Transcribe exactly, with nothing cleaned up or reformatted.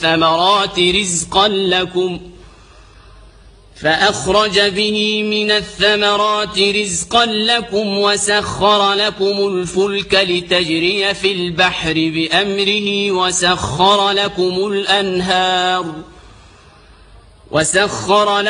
الثمرات رزقا لكم فأخرج به من الثمرات رزقا لكم وسخر لكم الفلك لتجري في البحر بأمره وسخر لكم الأنهار وسخر